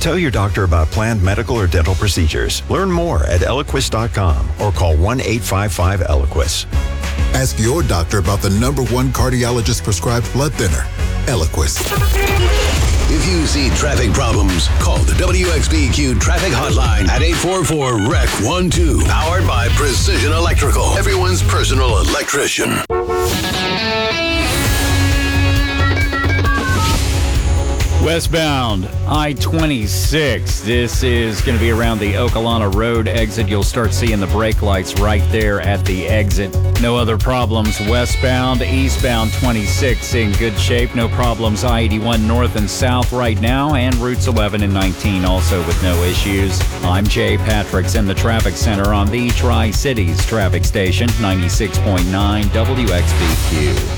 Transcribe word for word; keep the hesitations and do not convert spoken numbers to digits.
Tell your doctor about planned medical or dental procedures. Learn more at Eliquis dot com or call one eight five five Eliquis. Ask your doctor about the number one cardiologist prescribed blood thinner, Eliquis. If you see traffic problems, call the W X B Q traffic hotline at eight four four, R E C one two. Powered by Precision Electrical, everyone's personal electrician. Westbound I twenty-six. This is going to be around the Okalana Road exit. You'll start seeing the brake lights right there at the exit. No other problems westbound. Eastbound twenty-six in good shape. No problems I eighty-one north and south right now. And routes eleven and nineteen also with no issues. I'm Jay Patrick's in the traffic center on the Tri-Cities traffic station, ninety-six point nine W X B Q.